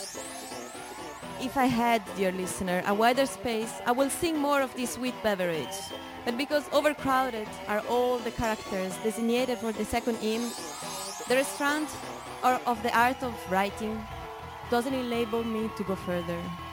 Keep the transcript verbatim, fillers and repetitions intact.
If I had, dear listener, a wider space, I will sing more of this sweet beverage. But because overcrowded are all the characters designated for the second hymn, the restaurant or of the art of writing doesn't enable me to go further.